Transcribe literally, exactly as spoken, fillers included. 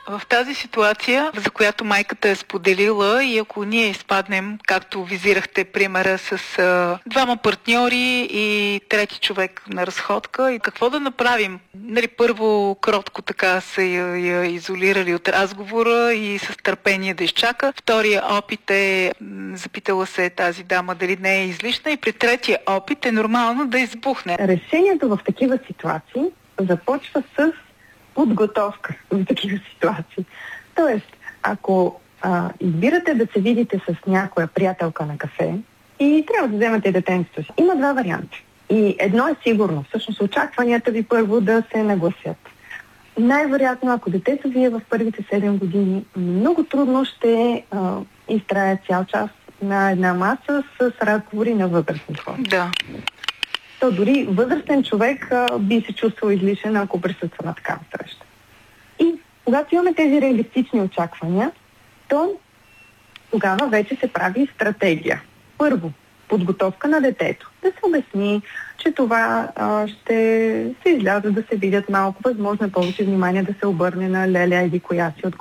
В тази ситуация, за която майката е споделила, и ако ние изпаднем, както визирахте примера с а, двама партньори и трети човек на разходка, и какво да направим? Нали, първо кротко така са я, я изолирали от разговора и с търпение да изчака. Втория опит е, запитала се тази дама дали не е излишна, и при третия опит е нормално да избухне. Решението в такива ситуации започва с подготовка за такива ситуации. Тоест, ако а, избирате да се видите с някоя приятелка на кафе и трябва да вземете детенството си, има два варианта. И едно е сигурно, всъщност очакванията ви първо да се нагласят. Най-вероятно, ако детето ви е в първите седем години, много трудно ще а, изтрае цял час на една маса с разговори на възрастни хора. Да. То дори възрастен човек а, би се чувствал излишен, ако присъства на такава среща. И когато имаме тези реалистични очаквания, то тогава вече се прави стратегия. Първо, подготовка на детето. Да се обясни, че това а, ще се изляза да се видят малко, възможно повече внимание да се обърне на леля или коя си от